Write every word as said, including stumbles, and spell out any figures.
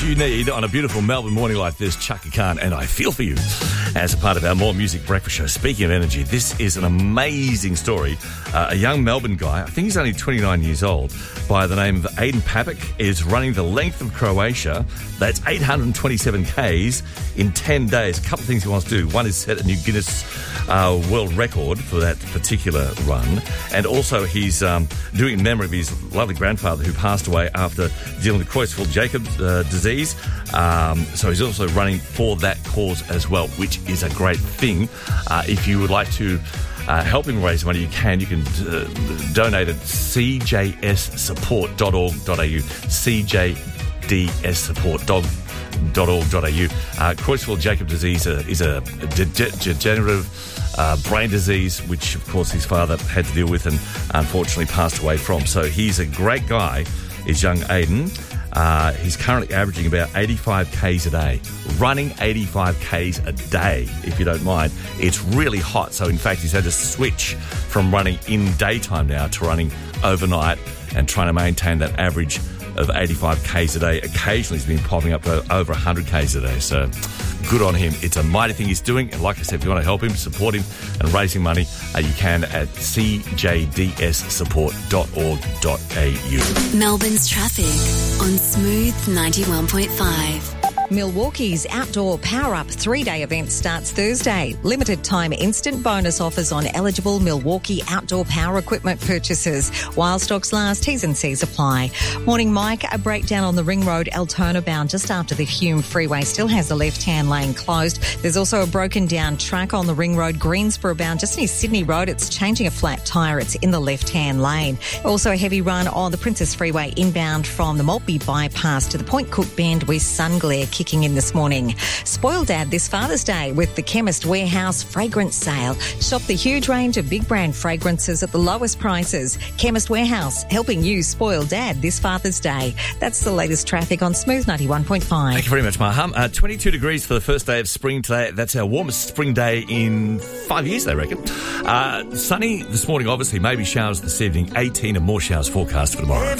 what you need on a beautiful Melbourne morning like this. Chaka Khan and I Feel For You as a part of our More Music Breakfast show. Speaking of energy, this is an amazing story. Uh, a young Melbourne guy, I think he's only twenty-nine years old, by the name of Aiden Papic, is running the length of Croatia. That's eight hundred twenty-seven kays in ten days. A couple of things he wants to do. One is set a new Guinness uh, World Record for that particular run. And also he's um, doing it in memory of his lovely grandfather who passed away after dealing with Creutzfeldt-Jakob uh, disease. Um, so he's also running for that cause as well, which is a great thing. Uh, if you would like to uh, help him raise money, you can. You can uh, donate at c j s support dot org dot a u, c j d s support dot org dot a u. Uh, Creutzfeldt-Jakob disease uh, is a de- de- degenerative uh, brain disease, which, of course, his father had to deal with and unfortunately passed away from. So he's a great guy, is young Aiden. Uh, he's currently averaging about eighty-five kays a day. Running eighty-five kays a day, if you don't mind. It's really hot. So, in fact, he's had to switch from running in daytime now to running overnight and trying to maintain that average of eighty-five kays a day. Occasionally, he's been popping up to over one hundred kays a day. So, good on him. It's a mighty thing he's doing. And like I said, if you want to help him, support him and raising money, uh, you can at c j d s support dot org dot a u. Melbourne's traffic on Smooth ninety-one point five. Milwaukee's Outdoor Power Up three-day event starts Thursday. Limited time instant bonus offers on eligible Milwaukee outdoor power equipment purchases. While stocks last, T's and C's apply. Morning, Mike. A breakdown on the Ring Road Altona bound just after the Hume Freeway still has the left-hand lane closed. There's also a broken down track on the Ring Road Greensboro bound just near Sydney Road. It's changing a flat tyre. It's in the left-hand lane. Also a heavy run on the Princess Freeway inbound from the Maltby bypass to the Point Cook bend with sun glare kicking in this morning. Spoil Dad this Father's Day with the Chemist Warehouse fragrance sale. Shop the huge range of big brand fragrances at the lowest prices. Chemist Warehouse, helping you spoil Dad this Father's Day. That's the latest traffic on Smooth ninety-one point five. Thank you very much, Maham. Uh, twenty-two degrees for the first day of spring today. That's our warmest spring day in five years, they reckon. Uh, sunny this morning, obviously. Maybe showers this evening. eighteen and more showers forecast for tomorrow.